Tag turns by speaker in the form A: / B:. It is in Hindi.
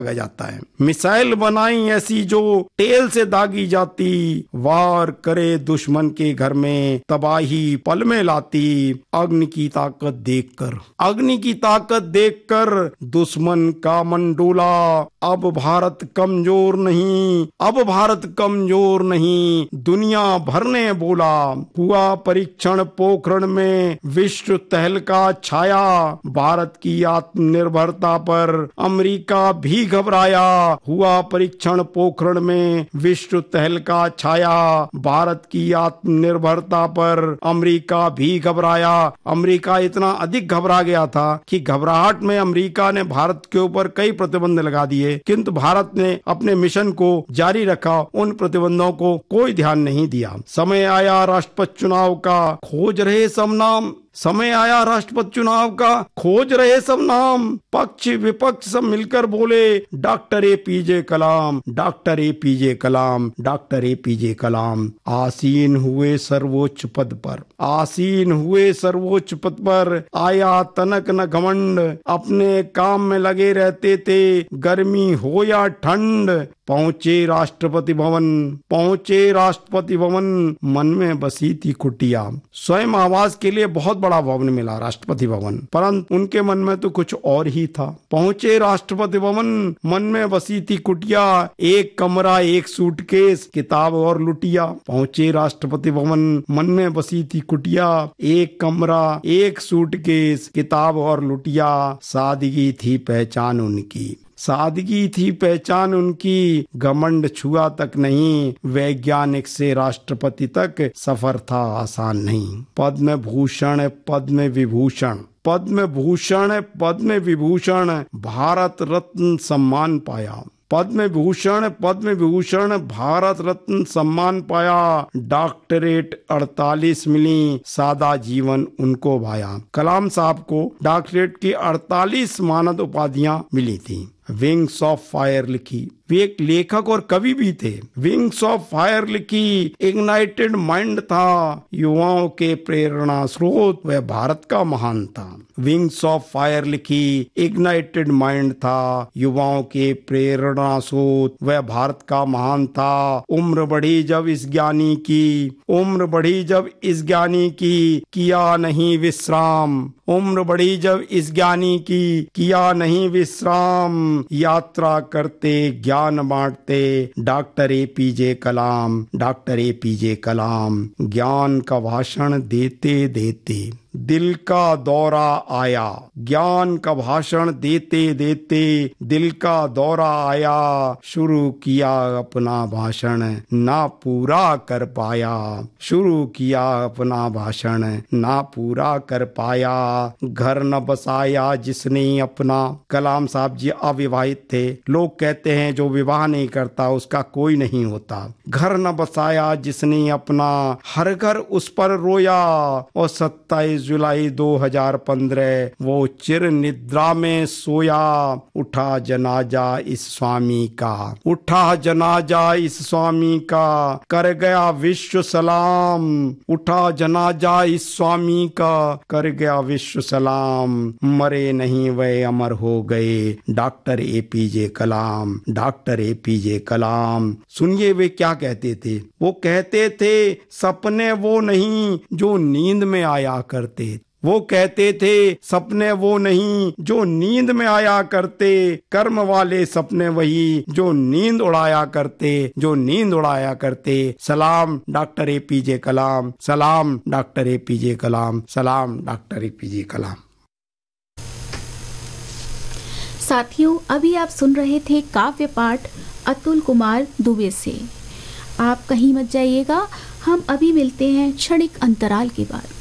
A: जाता है। मिसाइल बनाई ऐसी जो तेल से दागी जाती, वार करे दुश्मन के घर में तबाही पल में लाती। अग्नि की ताकत देखकर, अग्नि की ताकत देखकर दुश्मन का मन डोला। अब भारत कमजोर नहीं, अब भारत कमजोर नहीं, दुनिया भर ने बोला। हुआ परीक्षण पोखरण में विश्व तहलका छाया। भारत की आत्मनिर्भरता पर अमेरिका भी घबराया। हुआ परीक्षण पोखरण में विश्व तहलका छाया। भारत की आत्मनिर्भरता पर अमेरिका भी घबराया। अमेरिका इतना अधिक घबरा गया था कि घबराहट में अमेरिका ने भारत के ऊपर कई प्रतिबंध लगा दिए, किंतु भारत ने अपने मिशन को जारी रखा। उन प्रतिबंधों को कोई ध्यान नहीं दिया। समय आया राष्ट्रपति चुनाव का, खोज रहे सब नाम। समय आया राष्ट्रपति चुनाव का, खोज रहे सब नाम। पक्ष विपक्ष सब मिलकर बोले डॉक्टर एपीजे कलाम, डॉक्टर एपीजे कलाम, डॉक्टर एपीजे कलाम। आसीन हुए सर्वोच्च पद पर, आसीन हुए सर्वोच्च पद पर। आया तनक न घमंड, अपने काम में लगे रहते थे, गर्मी हो या ठंड। पहुंचे राष्ट्रपति भवन, पहुंचे राष्ट्रपति भवन, मन में बसी थी कुटिया। स्वयं आवास के लिए बहुत बड़ा भवन मिला, राष्ट्रपति भवन, परंतु उनके मन में तो कुछ और ही था। पहुंचे राष्ट्रपति भवन, मन में बसी थी कुटिया। एक कमरा, एक सूटकेस, किताब और लुटिया। पहुंचे राष्ट्रपति भवन, मन में बसी थी कुटिया। एक कमरा, एक सूटकेस, किताब और लुटिया। सादगी थी पहचान उनकी, सादगी थी पहचान उनकी। घमंड छुआ तक नहीं, वैज्ञानिक से राष्ट्रपति तक सफर था आसान नहीं। पद्म भूषण, पद्म विभूषण, पद्म भूषण, पद्म विभूषण, भारत रत्न सम्मान पाया। पद्म भूषण, पद्म विभूषण, भारत रत्न सम्मान पाया। डॉक्टरेट 48 मिली, सादा जीवन उनको भाया। कलाम साहब को डॉक्टरेट की 48 मानद उपाधियां मिली थी। विंग्स ऑफ फायर लिखी, वे एक लेखक और कवि भी थे। विंग्स ऑफ फायर लिखी, इग्नाइटेड माइंड था, युवाओं के प्रेरणा स्रोत, वह भारत का महान था। विंग्स ऑफ फायर लिखी, इग्नाइटेड माइंड था, युवाओं के प्रेरणा स्रोत, वह भारत का महान था। उम्र बढ़ी जब इस ज्ञानी की, उम्र बढ़ी जब इस ज्ञानी की, किया नहीं विश्राम। उम्र बढ़ी जब इस ज्ञानी की, किया नहीं विश्राम। यात्रा करते ज्ञान बांटते, डॉक्टर एपीजे कलाम, डॉक्टर एपीजे कलाम। ज्ञान का भाषण देते देते दिल का दौरा आया। ज्ञान का भाषण देते देते दिल का दौरा आया। शुरू किया अपना भाषण, ना पूरा कर पाया। शुरू किया अपना भाषण, ना पूरा कर पाया। घर न बसाया जिसने अपना। कलाम साहब जी अविवाहित थे। लोग कहते हैं जो विवाह नहीं करता उसका कोई नहीं होता। घर न बसाया जिसने अपना, हर घर उस पर रोया। और 27 जुलाई 2015 वो चिर निद्रा में सोया। उठा जनाजा इस स्वामी का, उठा जनाजा इस स्वामी का, कर गया विश्व सलाम। उठा जनाजा इस स्वामी का, कर गया विश्व सलाम। मरे नहीं वे अमर हो गए, डॉक्टर एपीजे कलाम, डॉक्टर एपीजे कलाम। सुनिए वे क्या कहते थे। वो कहते थे सपने वो नहीं जो नींद में आया करते। वो कहते थे सपने वो नहीं जो नींद में आया करते। कर्म वाले सपने वही जो नींद उड़ाया करते, जो नींद उड़ाया करते। सलाम डॉक्टर एपीजे कलाम, सलाम डॉक्टर एपीजे कलाम, सलाम डॉक्टर एपीजे कलाम।
B: साथियों, अभी आप सुन रहे थे काव्य पाठ अतुल कुमार दुबे से। आप कहीं मत जाइएगा, हम अभी मिलते हैं क्षणिक अंतराल के बाद।